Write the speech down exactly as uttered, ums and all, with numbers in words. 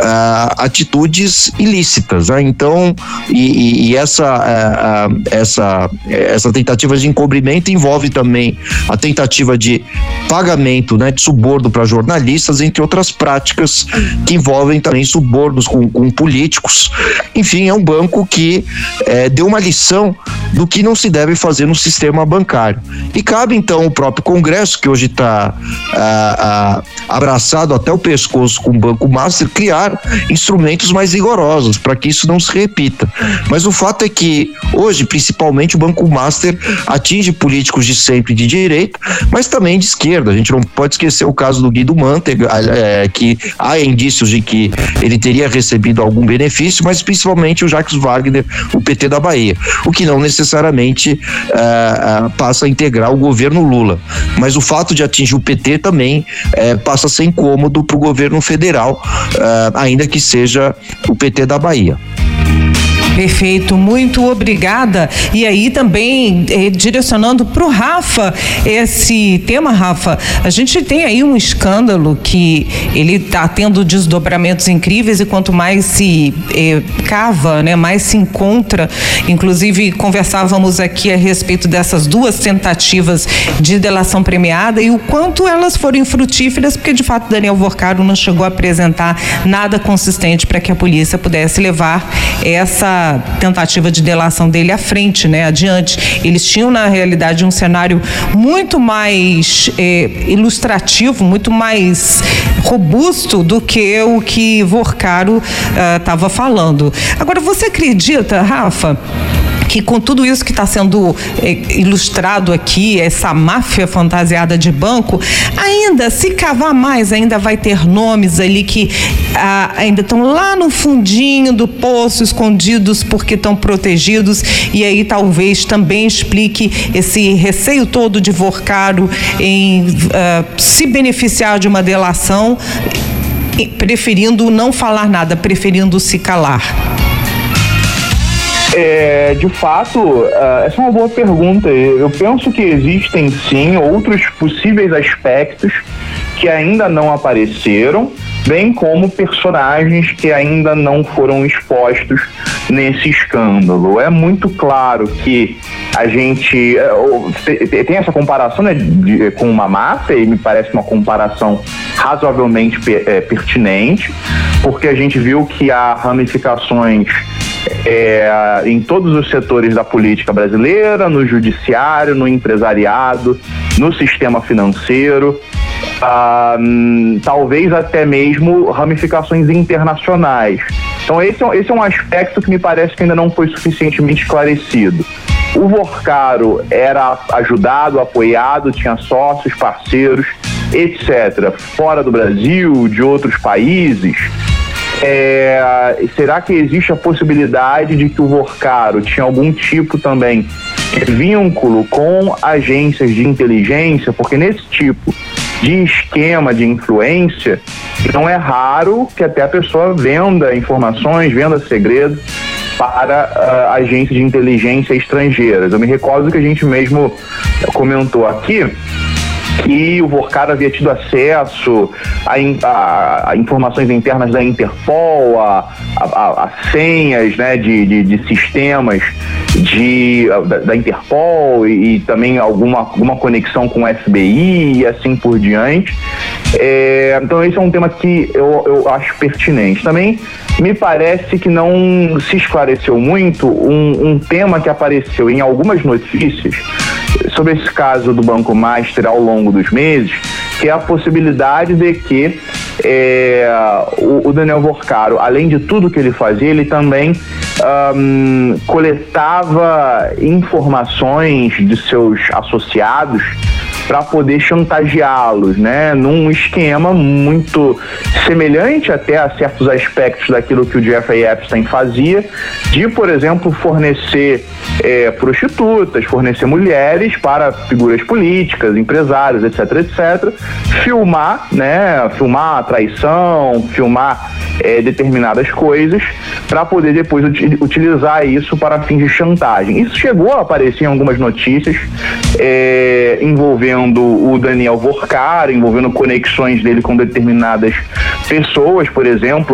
uh, atitudes ilícitas, né? Então, e, e essa, uh, uh, essa, essa tentativa de encobrimento envolve também a tentativa de pagamento, né, de suborno para jornalistas, entre outras práticas que envolvem também subornos com, com políticos. Enfim, é um banco que eh, deu uma lição do que não se deve fazer no sistema bancário. E cabe então o próprio Congresso, que hoje está ah, ah, abraçado até o pescoço com o Banco Master, criar instrumentos mais rigorosos para que isso não se repita. Mas o fato é que hoje, principalmente, o Banco Master atinge políticos de sempre de direita, mas também de esquerda. A gente não pode esquecer o caso do Guido Mantega, é, que há indícios de que ele teria recebido algum benefício, mas principalmente o Jacques Wagner, o P T da Bahia, o que não necessariamente uh, uh, passa a integrar o governo Lula. Mas o fato de atingir o P T também uh, passa a ser incômodo para o governo federal, uh, ainda que seja o P T da Bahia. Perfeito, muito obrigada. E aí também eh, direcionando para o Rafa esse tema, Rafa, a gente tem aí um escândalo que ele está tendo desdobramentos incríveis e quanto mais se eh, cava, né, mais se encontra. Inclusive conversávamos aqui a respeito dessas duas tentativas de delação premiada e o quanto elas foram infrutíferas, porque de fato Daniel Vorcaro não chegou a apresentar nada consistente para que a polícia pudesse levar essa tentativa de delação dele à frente, né, adiante. Eles tinham, na realidade, um cenário muito mais eh, ilustrativo, muito mais robusto do que o que Vorcaro estava uh, falando. Agora, você acredita, Rafa, que com tudo isso que está sendo eh, ilustrado aqui, essa máfia fantasiada de banco, ainda, se cavar mais, ainda vai ter nomes ali que ah, ainda estão lá no fundinho do poço, escondidos porque estão protegidos, e aí talvez também explique esse receio todo de Vorcaro em ah, se beneficiar de uma delação, preferindo não falar nada, preferindo se calar. É, de fato, uh, essa é uma boa pergunta. Eu penso que existem sim outros possíveis aspectos que ainda não apareceram, bem como personagens que ainda não foram expostos nesse escândalo. É muito claro que a gente uh, tem essa comparação, né, de, com uma máfia, e me parece uma comparação razoavelmente per, é, pertinente, porque a gente viu que há ramificações É, em todos os setores da política brasileira, no judiciário, no empresariado, no sistema financeiro, ah, talvez até mesmo ramificações internacionais. Então esse é, esse é um aspecto que me parece que ainda não foi suficientemente esclarecido. O Vorcaro era ajudado, apoiado, tinha sócios, parceiros, etcétera, fora do Brasil, de outros países. É, será que existe a possibilidade de que o Vorcaro tinha algum tipo também de vínculo com agências de inteligência? Porque nesse tipo de esquema de influência, não é raro que até a pessoa venda informações, venda segredos para uh, agências de inteligência estrangeiras. Eu me recordo que a gente mesmo comentou aqui que o Vorcaro havia tido acesso a, a, a informações internas da Interpol, a, a, a senhas, né, de, de, de sistemas de, da, da Interpol e, e também alguma, alguma conexão com o F B I e assim por diante. É, então esse é um tema que eu, eu acho pertinente. Também me parece que não se esclareceu muito um, um tema que apareceu em algumas notícias sobre esse caso do Banco Master ao longo dos meses, que é a possibilidade de que é, o, o Daniel Vorcaro, além de tudo que ele fazia, ele também um, coletava informações de seus associados para poder chantageá-los, né, num esquema muito semelhante até a certos aspectos daquilo que o Jeffrey Epstein fazia, de, por exemplo, fornecer é, prostitutas, fornecer mulheres para figuras políticas, empresários, etc, etcétera, filmar, né, filmar a traição, filmar é, determinadas coisas, para poder depois ut- utilizar isso para fins de chantagem. Isso chegou a aparecer em algumas notícias é, envolvendo o Daniel Vorcaro, envolvendo conexões dele com determinadas pessoas, por exemplo,